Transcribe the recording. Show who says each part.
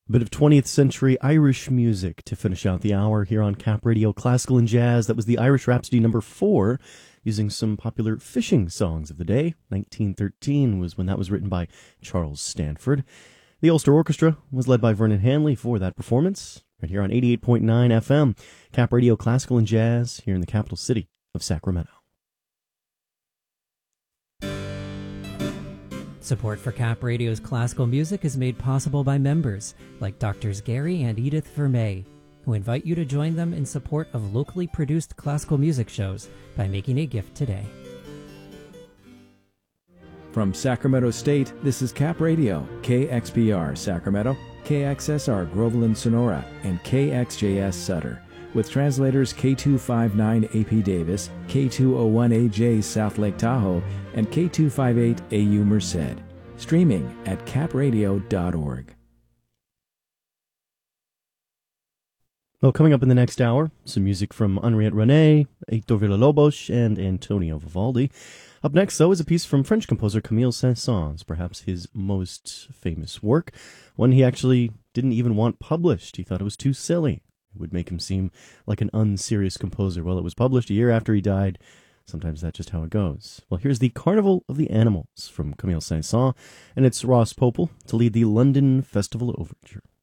Speaker 1: A bit of 20th century Irish music to finish out the hour here on Cap Radio Classical and Jazz. That was the Irish Rhapsody number 4, using some popular fishing songs of the day. 1913 was when that was written by Charles Stanford. The Ulster Orchestra was led by Vernon Hanley for that performance, right here on 88.9 FM, Cap Radio Classical and Jazz, here in the capital city of Sacramento.
Speaker 2: Support for Cap Radio's classical music is made possible by members like Drs. Gary and Edith Vermey, who invite you to join them in support of locally produced classical music shows by making a gift today.
Speaker 3: From Sacramento State, this is Cap Radio, KXPR Sacramento, KXSR Groveland Sonora, and KXJS Sutter, with translators K259 AP Davis, K201AJ South Lake Tahoe, and K258 AU Merced. Streaming at capradio.org.
Speaker 1: Well, coming up in the next hour, some music from Henriette René, Hector Villa-Lobos, and Antonio Vivaldi. Up next, though, is a piece from French composer Camille Saint-Saëns, perhaps his most famous work, one he actually didn't even want published. He thought it was too silly. It would make him seem like an unserious composer. Well, it was published a year after he died. Sometimes that's just how it goes. Well, here's the Carnival of the Animals from Camille Saint-Saëns, and it's Ross Popel to lead the London Festival Overture.